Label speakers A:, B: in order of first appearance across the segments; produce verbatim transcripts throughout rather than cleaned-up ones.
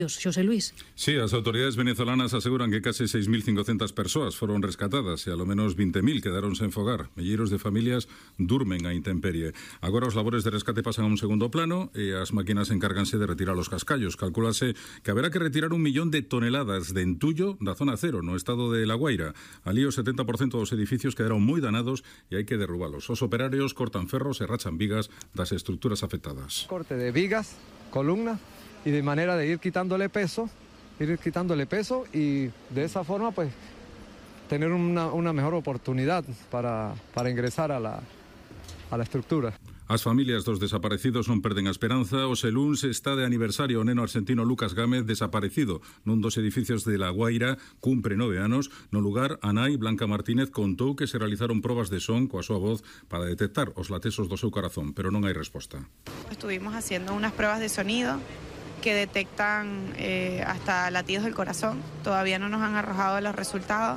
A: Xosé Luis.
B: Sí, as autoridades venezolanas aseguran que case seis mil cincocentas persoas foron rescatadas e alo menos vinte mil quedaron sen fogar. Milleiros de familias durmen a intemperie. Agora os labores de rescate pasan a un segundo plano e as máquinas encárganse de retirar os cascallos. Calculase que haberá que retirar un millón de toneladas de entullo da zona cero no estado de La Guaira. Alí o setenta por cento dos edificios quedaron moi danados e hai que derrubalos. Os operarios cortan ferros e rachan vigas das estructuras afectadas.
C: Corte de vigas, columnas, y de manera de ir quitándole peso, ir quitándole peso y de esa forma pues tener una, una mejor oportunidad para, para ingresar a la, a la estructura.
B: As familias dos desaparecidos non perden a esperanza. O Seluns está de aniversario. O neno argentino Lucas Gámez, desaparecido nun dos edificios de La Guaira, cumpre nove anos. No lugar, a nai Blanca Martínez contou que se realizaron probas de son coa súa voz para detectar os latesos do seu corazón, pero non hai resposta.
D: Estuvimos haciendo unas pruebas de sonido que detectan eh, hasta latidos del corazón. Todavía no nos han arrojado los resultados.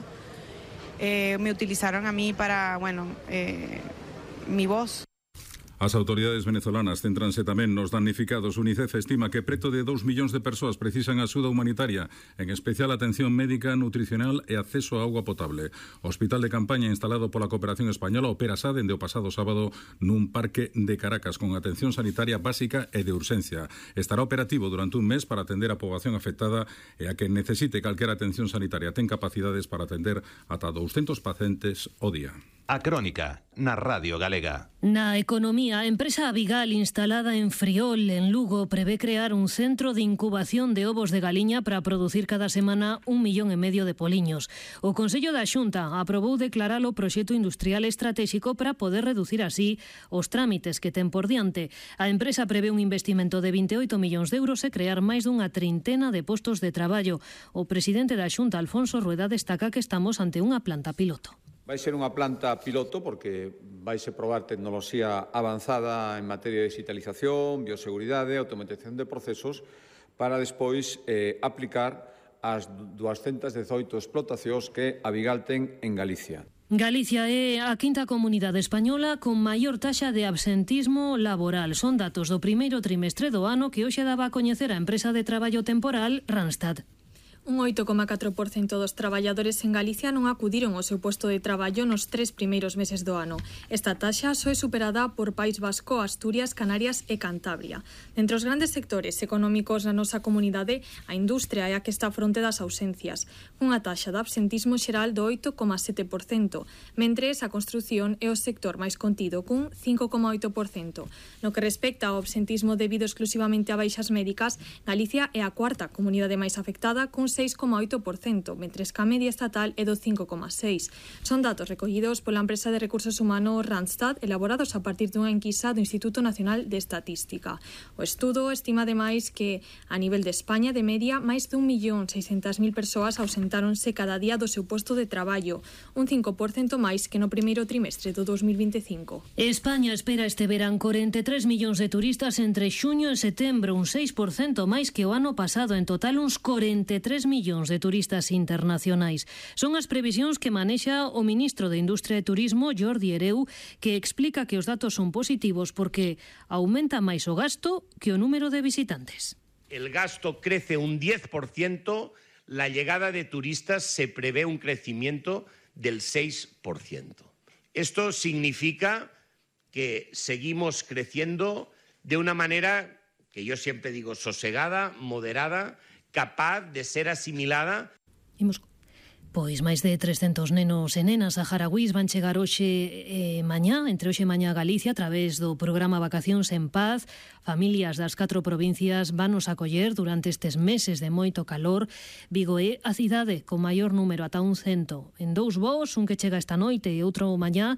D: Eh, me utilizaron a mí para, bueno, eh, mi voz.
B: As autoridades venezolanas céntranse tamén nos damnificados. UNICEF estima que preto de dous millóns de persoas precisan axuda humanitaria, en especial atención médica, nutricional e acceso a auga potable. O hospital de campaña instalado pola Cooperación Española opera xa dende o pasado sábado nun parque de Caracas con atención sanitaria básica e de urxencia. Estará operativo durante un mes para atender a poboación afectada e a que necesite calquera atención sanitaria. Ten capacidades para atender ata douscentos pacientes ao día.
E: A Crónica, na Radio Galega.
A: Na economía, a empresa Avigal, instalada en Friol, en Lugo, prevé crear un centro de incubación de ovos de galiña para producir cada semana un millón e medio de poliños. O Consello da Xunta aprobou declaralo proxecto industrial estratégico para poder reducir así os trámites que ten por diante. A empresa prevé un investimento de vinte e oito millóns de euros e crear máis dunha trintena de postos de traballo. O presidente da Xunta, Alfonso Rueda, destaca que estamos ante unha planta piloto.
F: Vai ser unha planta piloto porque vaise probar tecnoloxía avanzada en materia de digitalización, bioseguridade, automatización de procesos para despois eh, aplicar as doscientas dezoito explotacións que Avigal ten en Galicia.
A: Galicia é a quinta comunidade española con maior taxa de absentismo laboral. Son datos do primeiro trimestre do ano que hoxe daba a coñecer a empresa de traballo temporal Randstad.
G: Un oito coma catro por cento dos traballadores en Galicia non acudiron ao seu posto de traballo nos tres primeiros meses do ano. Esta taxa só é superada por País Vasco, Asturias, Canarias e Cantabria. Entre os grandes sectores económicos na nosa comunidade, a industria é a que está á fronte das ausencias, unha taxa de absentismo xeral do oito coma sete por cento, mentres a construción é o sector máis contido, cun cinco coma oito por cento. No que respecta ao absentismo debido exclusivamente a baixas médicas, Galicia é a cuarta comunidade máis afectada, cun seis coma oito por cento, mentres que a media estatal é do cinco coma seis por cento. Son datos recollidos pola empresa de recursos humanos Randstad, elaborados a partir dunha enquisa do Instituto Nacional de Estatística. O estudo estima ademais que, a nivel de España, de media, máis dun millón seiscentas mil persoas ausentáronse cada día do seu posto de traballo, un cinco por cento máis que no primeiro trimestre do dos mil vinte e cinco.
A: España espera este verán corenta e tres millóns de turistas entre xuño e setembro, un seis por cento máis que o ano pasado. En total, uns corenta e tres millóns de turistas internacionais. Son as previsións que manexa o ministro de Industria e Turismo, Jordi Hereu, que explica que os datos son positivos porque aumenta máis o gasto que o número de visitantes.
H: El gasto crece un diez por ciento, la llegada de turistas se prevé un crecimiento del seis por ciento. Esto significa que seguimos creciendo de una manera que yo siempre digo sosegada, moderada, capaz de ser asimilada.
A: Imos... Pois máis de trescentos nenos e nenas saharauís van chegar hoxe e mañá, entre hoxe e mañá a Galicia, a través do programa Vacacións en Paz. Familias das catro provincias van nos acoller durante estes meses de moito calor. Vigo é a cidade con maior número, ata un cento. En dous voos, un que chega esta noite e outro mañá,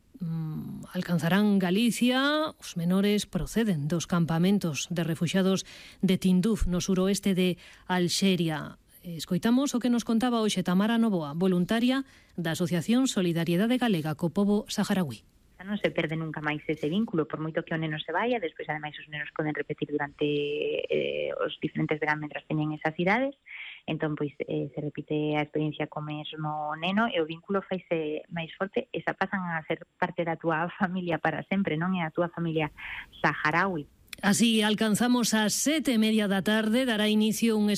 A: mm, alcanzarán Galicia. Os menores proceden dos campamentos de refuxiados de Tinduf, no suroeste de Alxeria. Escoitamos o que nos contaba hoxe Tamara Novoa, voluntaria da Asociación Solidariedade Galega co pobo saharaui.
I: Non se perde nunca máis ese vínculo, por moito que o neno se vaya, despois ademais os nenos poden repetir durante eh, os diferentes verán mentras teñen esas idades, entón pois eh, se repite a experiencia co mesmo neno e o vínculo faise máis forte e xa pasan a ser parte da túa familia para sempre, non é a túa familia saharaui.
A: Así alcanzamos as sete e media da tarde, dará inicio un